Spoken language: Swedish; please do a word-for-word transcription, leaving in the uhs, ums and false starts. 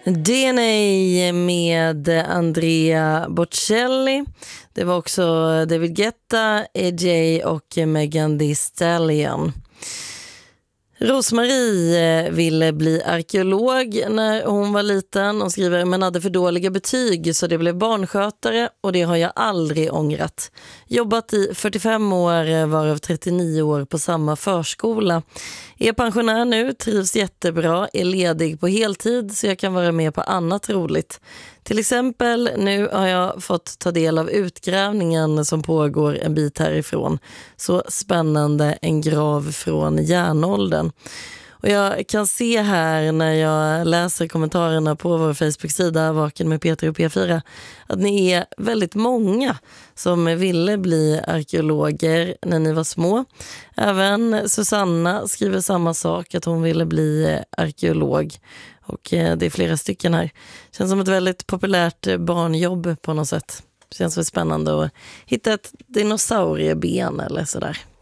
D N A med Andrea Bocelli. Det var också David Guetta, E J och Megan Thee Stallion. Rosmarie ville bli arkeolog när hon var liten. Hon skriver, men hade för dåliga betyg så det blev barnskötare och det har jag aldrig ångrat. Jobbat i fyrtiofem år, varav trettionio år på samma förskola. Är pensionär nu, trivs jättebra, är ledig på heltid så jag kan vara med på annat roligt. Till exempel nu har jag fått ta del av utgrävningen som pågår en bit härifrån. Så spännande, en grav från järnåldern. Och jag kan se här när jag läser kommentarerna på vår Facebook-sida Vaken med Peter och P fyra att ni är väldigt många som ville bli arkeologer när ni var små. Även Susanna skriver samma sak, att hon ville bli arkeolog. Och det är flera stycken här. Känns som ett väldigt populärt barnjobb på något sätt. Känns väl spännande att hitta ett dinosaurieben eller sådär.